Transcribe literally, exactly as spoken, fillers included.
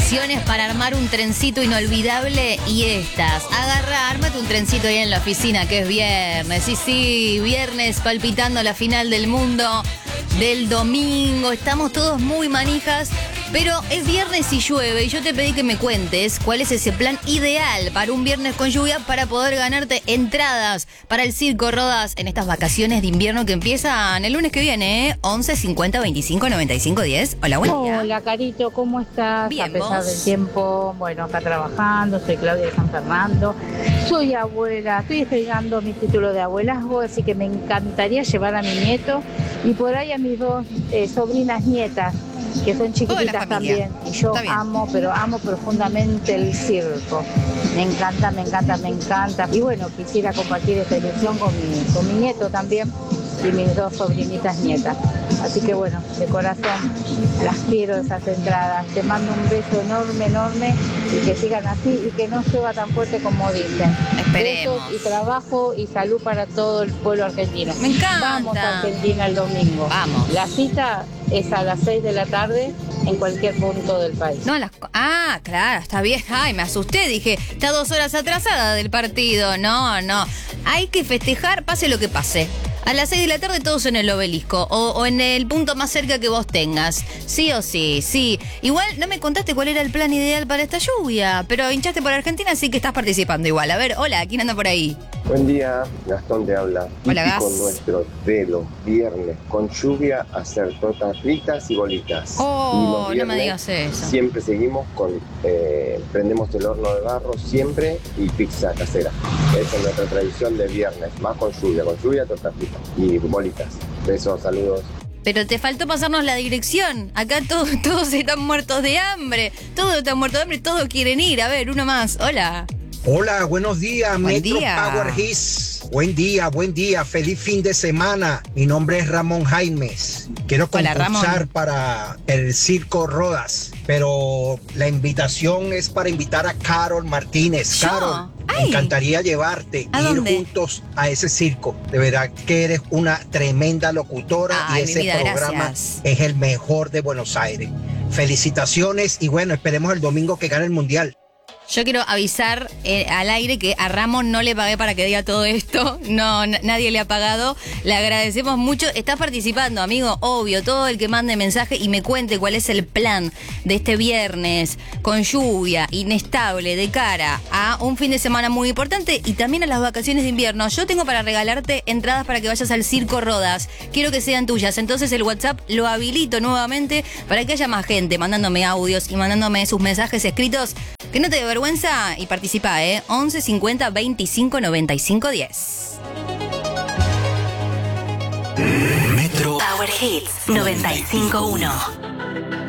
vacaciones para armar un trencito inolvidable y estas. Agarra, ármate un trencito ahí en la oficina que es viernes. Sí, sí, viernes palpitando la final del mundo del domingo. Estamos todos muy manijas, pero es viernes y llueve y yo te pedí que me cuentes cuál es ese plan ideal para un viernes con lluvia para poder ganarte entradas para el Circo Rodas en estas vacaciones de invierno que empiezan el lunes que viene, ¿eh? once cincuenta veinticinco noventa y cinco diez. Hola, buen día. Hola, Carito, ¿cómo estás? Bien, a pesar ¿vos? del tiempo, bueno, acá trabajando, soy Claudia de San Fernando, soy abuela, estoy estrenando mi título de abuelazgo, así que me encantaría llevar a mi nieto y por ahí a mis dos eh, sobrinas nietas, que son chiquititas también, y yo amo, pero amo profundamente el circo. Me encanta, me encanta, me encanta. Y bueno, quisiera compartir esta ilusión con mi, con mi nieto también y mis dos sobrinitas nietas. Así que bueno, de corazón las quiero esas entradas. Te mando un beso enorme, enorme y que sigan así y que no llueva tan fuerte como dicen. Esperemos. Besos y trabajo y salud para todo el pueblo argentino. Me encanta. Vamos a Argentina el domingo. Vamos. La cita es a las seis de la tarde en cualquier punto del país. No, las... Ah, claro, está bien. Ay, me asusté, dije, está dos horas atrasada del partido. No, no. Hay que festejar, pase lo que pase. A las seis de la tarde todos en el obelisco o, o en el punto más cerca que vos tengas. Sí o sí, sí. Igual no me contaste cuál era el plan ideal para esta lluvia, pero hinchaste por Argentina, así que estás participando igual. A ver, hola, ¿quién anda por ahí? Buen día, Gastón te habla. Hola, Típico Gas. nuestro de los viernes con lluvia, hacer tortas fritas y bolitas. Oh, Y los no me viernes digas eso. Siempre seguimos con, eh, prendemos el horno de barro siempre y pizza casera. Esa es nuestra tradición de viernes, más con lluvia, con lluvia, tortas fritas y bolitas. Besos, saludos. Pero te faltó pasarnos la dirección. Acá todos, todos están muertos de hambre. Todos están muertos de hambre, todos quieren ir. A ver, uno más. Hola. Hola, buenos días, Buen Metro día. Power Hits. Buen día, buen día, feliz fin de semana. Mi nombre es Ramón Jaimes. Quiero Hola, concursar Ramón. para el Circo Rodas, pero la invitación es para invitar a Carol Martínez. ¿Yo? Carol, Ay. me encantaría llevarte, ¿A ir dónde? juntos a ese circo. De verdad que eres una tremenda locutora Ay, y mi ese vida, programa gracias. es el mejor de Buenos Aires. Felicitaciones y bueno, esperemos el domingo que gane el Mundial. Yo quiero avisar eh, al aire que a Ramón no le pagué para que diga todo esto. No, n- nadie le ha pagado. Le agradecemos mucho. Estás participando, amigo, obvio. Todo el que mande mensaje y me cuente cuál es el plan de este viernes con lluvia inestable de cara a un fin de semana muy importante y también a las vacaciones de invierno. Yo tengo para regalarte entradas para que vayas al Circo Rodas. Quiero que sean tuyas. Entonces el WhatsApp lo habilito nuevamente para que haya más gente mandándome audios y mandándome sus mensajes escritos. Que no te dé vergüenza y participa, ¿eh? once cincuenta veinticinco noventa y cinco diez. Metro Power Hits noventa y cinco punto uno.